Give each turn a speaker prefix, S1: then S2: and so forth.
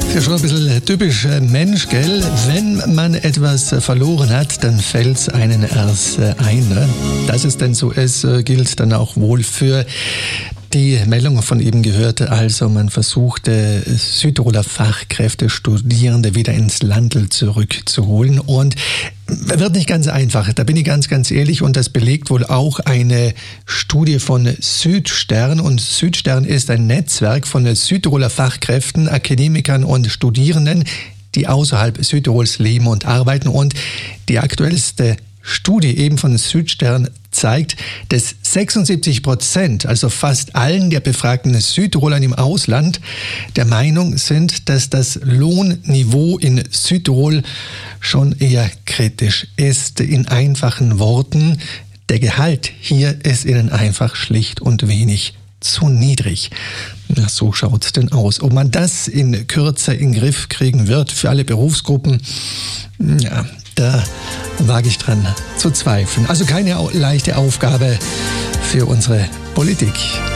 S1: Ja, schon ein bisschen typisch Mensch, gell? Wenn man etwas verloren hat, dann fällt es einen erst ein. Ne? Dass es denn so ist, gilt dann auch wohl für die Meldung von eben gehört. Also man versuchte, Südtiroler Fachkräfte, Studierende wieder ins Landl zurückzuholen und wird nicht ganz einfach, da bin ich ganz ehrlich, und das belegt wohl auch eine Studie von Südstern, und Südstern ist ein Netzwerk von Südtiroler Fachkräften, Akademikern und Studierenden, die außerhalb Südtirols leben und arbeiten, und die aktuellste Studie eben von Südstern zeigt, dass 76%, also fast allen der befragten Südtirolern im Ausland, der Meinung sind, dass das Lohnniveau in Südtirol schon eher kritisch ist. In einfachen Worten, der Gehalt hier ist ihnen einfach schlicht und wenig zu niedrig. Na, so schaut's denn aus. Ob man das in Kürze in den Griff kriegen wird für alle Berufsgruppen, ja, da wage ich dran zu zweifeln. Also keine leichte Aufgabe für unsere Politik.